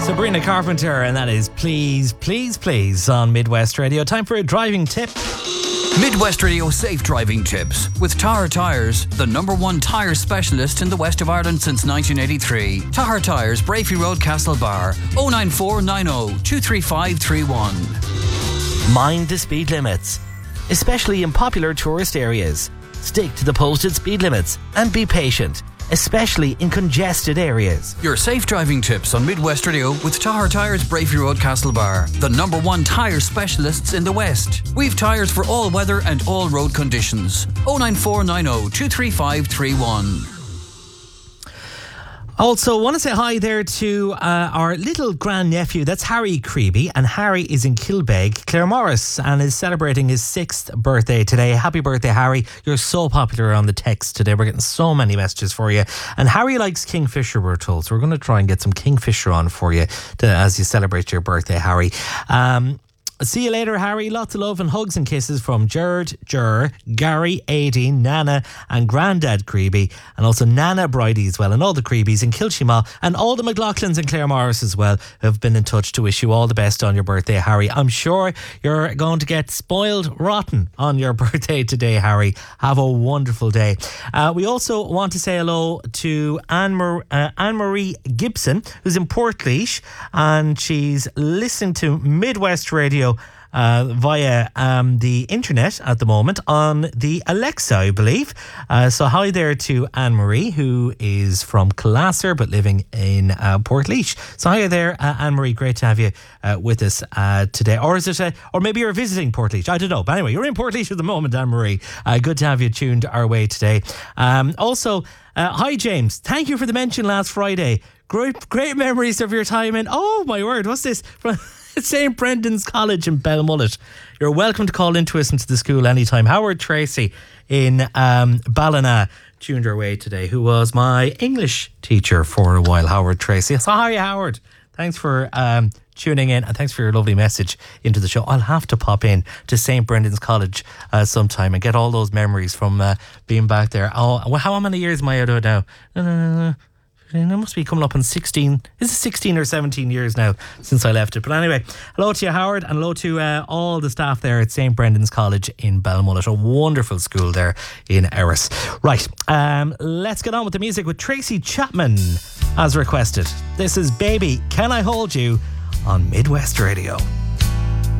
Sabrina Carpenter, and that is Please, Please, Please on Midwest Radio. Time for a driving tip. Midwest Radio Safe Driving Tips with Tahar Tyres, the #1 tyre specialist in the west of Ireland since 1983. Tahar Tyres, Brafey Road, Castlebar, 09490 23531. Mind the speed limits, especially in popular tourist areas. Stick to the posted speed limits and be patient, especially in congested areas. Your safe driving tips on Midwest Radio with Tahar Tyres, Brafey Road, Castlebar, the #1 tyre specialists in the West. We've tyres for all weather and all road conditions. 09490 23531. Also, want to say hi there to our little grandnephew. That's Harry Creeby, and Harry is in Kilbeg, Claremorris, and is celebrating his 6th birthday today. Happy birthday, Harry. You're so popular on the text today. We're getting so many messages for you. And Harry likes Kingfisher, we're told. So we're going to try and get some Kingfisher on for you as you celebrate your birthday, Harry. See you later, Harry. Lots of love and hugs and kisses from Jared, Gary, Aidy, Nana and Grandad Creeby, and also Nana Bridie as well, and all the Creebies in Kilshima, and all the McLaughlins and Claremorris as well have been in touch to wish you all the best on your birthday, Harry. I'm sure you're going to get spoiled rotten on your birthday today, Harry. Have a wonderful day. We also want to say hello to Anne-Marie Gibson, who's in Portlaoise, and she's listening to Midwest Radio via the internet at the moment on the Alexa, I believe. So hi there to Anne-Marie, who is from Classer but living in Portlaoise. So hi there, Anne-Marie. Great to have you with us today. Or is it? Or maybe you're visiting Portlaoise. I don't know. But anyway, you're in Portlaoise at the moment, Anne-Marie. Good to have you tuned our way today. Also, hi James. Thank you for the mention last Friday. Great memories of your time in, oh my word, what's this? From St. Brendan's College in Belmullet. You're welcome to call into us into the school anytime. Howard Tracy in Ballina tuned our way today, who was my English teacher for a while, Howard Tracy. So hi, Howard. Thanks for tuning in, and thanks for your lovely message into the show. I'll have to pop in to St. Brendan's College sometime and get all those memories from being back there. Oh, how many years am I out of it now? It must be coming up on 16. Is it 16 or 17 years now since I left it? But anyway, hello to you, Howard, and hello to all the staff there at St. Brendan's College in Belmullet. A wonderful school there in Erris. Right, let's get on with the music with Tracy Chapman as requested. This is Baby, Can I Hold You on Midwest Radio.